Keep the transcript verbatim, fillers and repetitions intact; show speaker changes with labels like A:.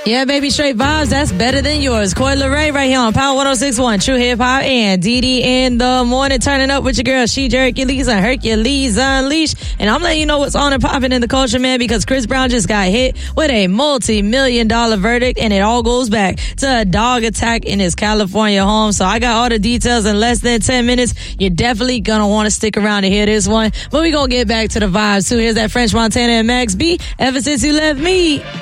A: Yeah, baby, straight vibes. That's better than yours. Coi Leray right here on Power one oh six point one, True Hip Hop, and Dee Dee in the morning, turning up with your girl, She Hercules and Hercules Unleashed. And I'm letting you know what's on and popping in the culture, man, because Chris Brown just got hit with a multi-million dollar verdict, and it all goes back to a dog attack in his California home. So I got all the details in less than ten minutes. You're definitely gonna want to stick around to hear this one. But we gonna get back to the vibes, too. Here's that French Montana and Max B, Ever Since You Left Me.